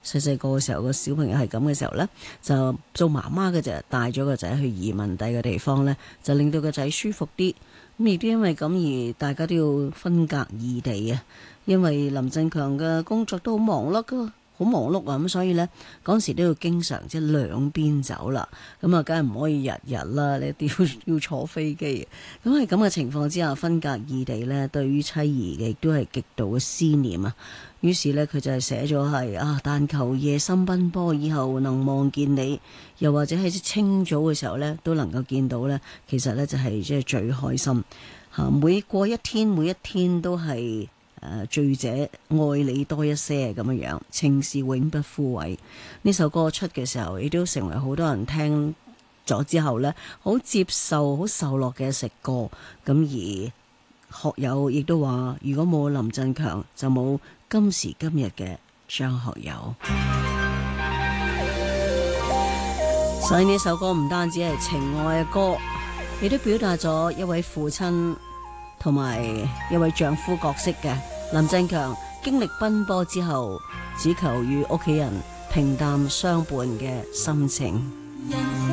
細細個嘅時候個小朋友係咁嘅時候呢，就做媽媽嘅就帶咗個仔去移民第嘅地方呢，就令到個仔舒服啲。咁亦都因為咁而大家都要分隔異地啊，因為林振強嘅工作都好忙碌噶。好忙碌啊，咁所以呢，嗰時都要經常即係兩邊走啦，咁啊，梗係唔可以日日啦，你都要坐飛機。咁喺咁嘅情況之下，分隔異地呢，對於妻兒嘅亦都係極度嘅思念啊。於是呢，佢就係寫咗係啊，但求夜深奔波以後能望見你，又或者喺清早嘅時候呢，都能夠見到呢。其實呢，就係即係最開心嚇。每過一天，每一天都係。醉者愛你多一些咁樣樣，情是永不枯萎。呢首歌出嘅時候，亦都成為好多人聽咗之後呢，好接受、好受落嘅一首歌。咁而學友亦都話，如果冇林振強，就冇今時今日嘅張學友。所以呢首歌唔單止係情愛嘅歌，亦都表達咗一位父親同埋一位丈夫角色嘅林振強經歷奔波之後，只求與屋企人平淡相伴嘅心情。